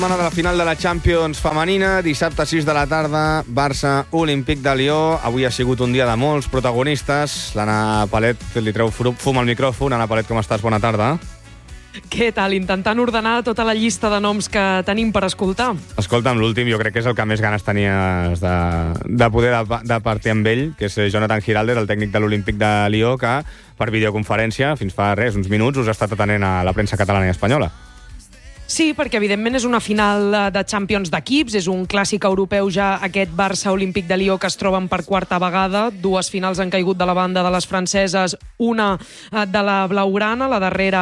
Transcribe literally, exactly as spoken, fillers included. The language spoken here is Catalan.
Setmana de la final de la Champions femenina, dissabte sis de la tarda, Barça Olímpic de Lió. Avui ha sigut un dia de molts protagonistes. L'Anna Palet li treu fum al micròfon. Anna Palet, com estàs? Bona tarda. Què tal? Intentant ordenar tota la llista de noms que tenim per escoltar. Escolta'm, l'últim jo crec que és el que més ganes tenies de, de poder de, de partir amb ell, que és Jonathan Giraldez, el tècnic de l'Olímpic de Lió, que per videoconferència, fins fa res, uns minuts, us ha estat atenent a la premsa catalana i espanyola. Sí, perquè evidentment és una final de Champions d'equips, és un clàssic europeu ja aquest Barça Olímpic de Lió que es troben per quarta vegada. Dues finals han caigut de la banda de les franceses, una de la blaugrana, la darrera